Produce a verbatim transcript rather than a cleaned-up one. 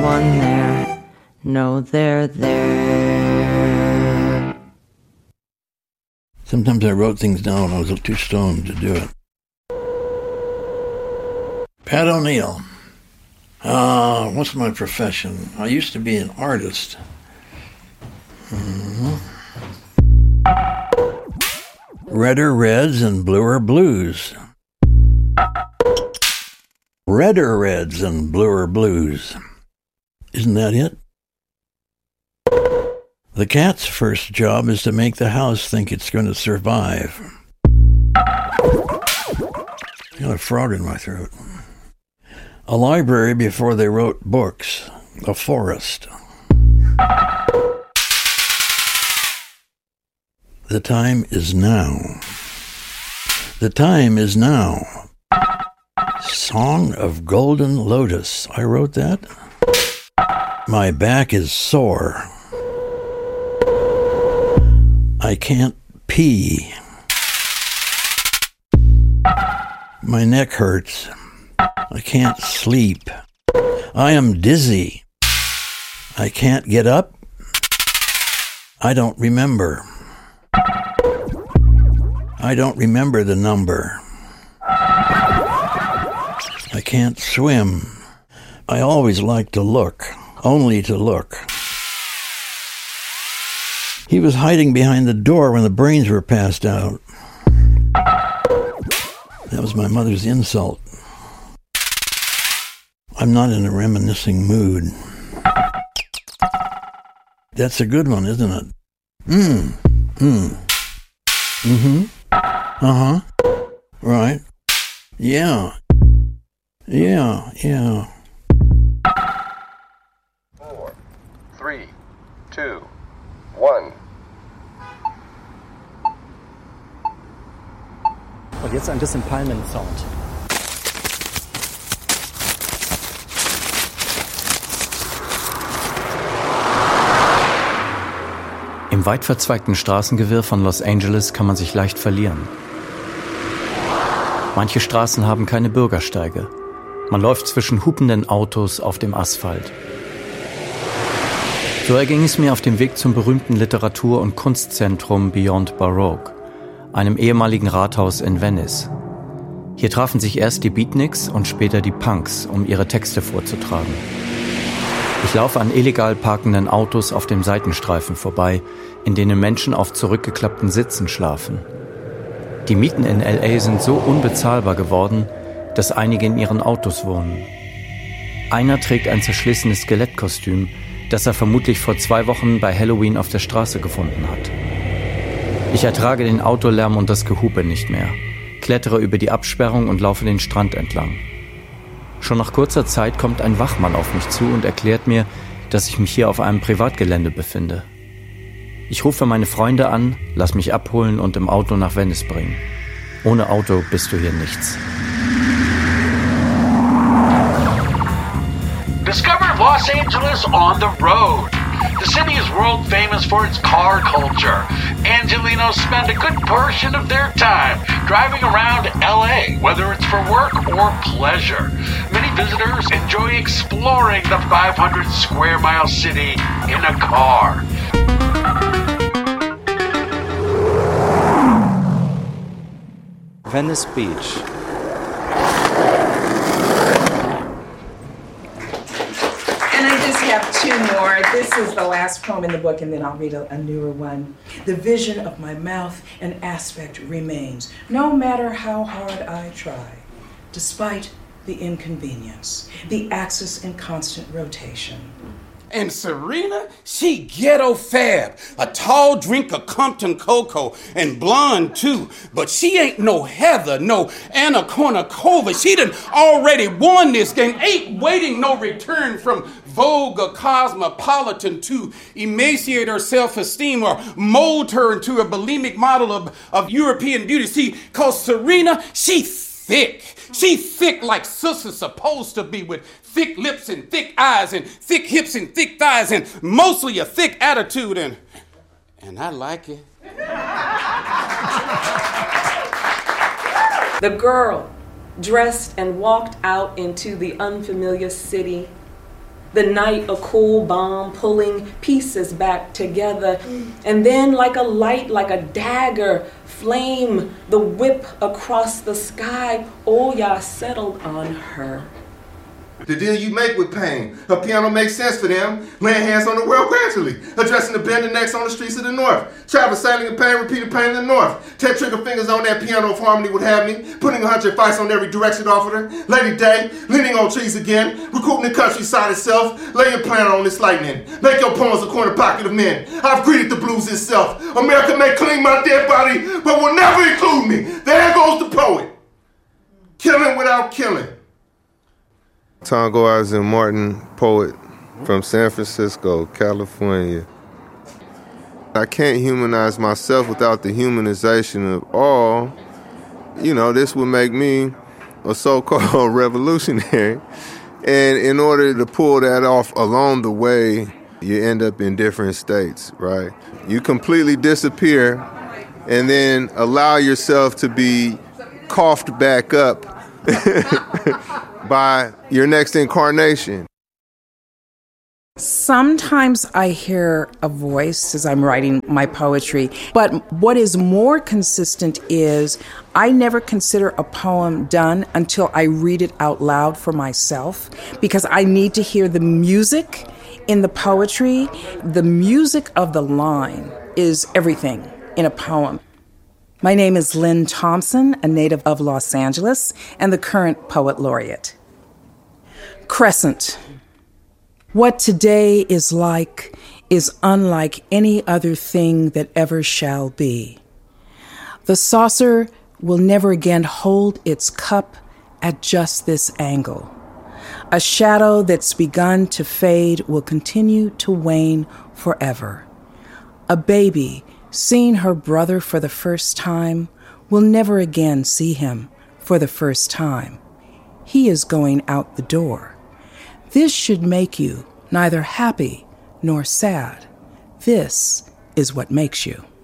anyone there. No, they're there. Sometimes I wrote things down when I was too stoned to do it. Pat O'Neill. Ah, uh, what's my profession? I used to be an artist. Mm-hmm. Redder reds and bluer blues. Redder reds and bluer blues. Isn't that it? The cat's first job is to make the house think it's going to survive. I got a frog in my throat. A library before they wrote books. A forest. The time is now. The time is now. Song of Golden Lotus. I wrote that. My back is sore. I can't pee. My neck hurts. I can't sleep. I am dizzy. I can't get up. I don't remember. I don't remember the number. I can't swim. I always like to look, only to look. He was hiding behind the door when the brains were passed out. That was my mother's insult. I'm not in a reminiscing mood. That's a good one, isn't it? Mm. Mm. Mm-hmm. Uh-huh. Right. Yeah. Yeah, yeah. Four, three, two, one. Und jetzt ein bisschen Palmen-Sound. Im weit verzweigten Straßengewirr von Los Angeles kann man sich leicht verlieren. Manche Straßen haben keine Bürgersteige. Man läuft zwischen hupenden Autos auf dem Asphalt. So erging es mir auf dem Weg zum berühmten Literatur- und Kunstzentrum Beyond Baroque, einem ehemaligen Rathaus in Venice. Hier trafen sich erst die Beatniks und später die Punks, um ihre Texte vorzutragen. Ich laufe an illegal parkenden Autos auf dem Seitenstreifen vorbei, in denen Menschen auf zurückgeklappten Sitzen schlafen. Die Mieten in L A sind so unbezahlbar geworden, dass einige in ihren Autos wohnen. Einer trägt ein zerschlissenes Skelettkostüm, das er vermutlich vor zwei Wochen bei Halloween auf der Straße gefunden hat. Ich ertrage den Autolärm und das Gehupe nicht mehr, klettere über die Absperrung und laufe den Strand entlang. Schon nach kurzer Zeit kommt ein Wachmann auf mich zu und erklärt mir, dass ich mich hier auf einem Privatgelände befinde. Ich rufe meine Freunde an, lass mich abholen und im Auto nach Venice bringen. Ohne Auto bist du hier nichts. Discover Los Angeles on the road. The city is world famous for its car culture. Angelinos spend a good portion of their time driving around L A, whether it's for work or pleasure. Many visitors enjoy exploring the five hundred square mile city in a car. Venice Beach. And I just have two more. This is the last poem in the book, and then I'll read a, a newer one. The vision of my mouth and aspect remains, no matter how hard I try, despite the inconvenience, the axis in constant rotation. And Serena, she ghetto fab, a tall drink of Compton cocoa, and blonde too. But she ain't no Heather, no Anna Kournikova. She done already won this game, ain't waiting no return from Vogue or Cosmopolitan to emaciate her self-esteem or mold her into a bulimic model of, of European beauty. See, cause Serena, she thick. She thick like sister's supposed to be, with thick lips and thick eyes and thick hips and thick thighs and mostly a thick attitude, and and I like it. The girl dressed and walked out into the unfamiliar city. The night a cool bomb pulling pieces back together. And then like a light, like a dagger, flame, the whip across the sky. Oh, y'all settled on her. The deal you make with pain. Her piano makes sense for them. Laying hands on the world gradually. Addressing the bending necks on the streets of the north. Travel, sailing in pain, repeated pain in the north. Ten trigger fingers on that piano if harmony would have me. Putting a hundred fights on every direction offered her. Lady Day, leaning on trees again. Recruiting the countryside itself. Lay your plan on this lightning. Make your poems a corner pocket of men. I've greeted the blues itself. America may clean my dead body, but will never include me. There goes the poet. Killing without killing. Tongo Isaac Martin, poet from San Francisco, California. I can't humanize myself without the humanization of all. You know, this would make me a so-called revolutionary. And in order to pull that off along the way, you end up in different states, right? You completely disappear and then allow yourself to be coughed back up by your next incarnation. Sometimes I hear a voice as I'm writing my poetry, but what is more consistent is I never consider a poem done until I read it out loud for myself, because I need to hear the music in the poetry. The music of the line is everything in a poem. My name is Lynn Thompson, a native of Los Angeles and the current poet laureate. Crescent. What today is like is unlike any other thing that ever shall be. The saucer will never again hold its cup at just this angle. A shadow that's begun to fade will continue to wane forever. A baby seeing her brother for the first time will never again see him for the first time. He is going out the door. This should make you neither happy nor sad. This is what makes you.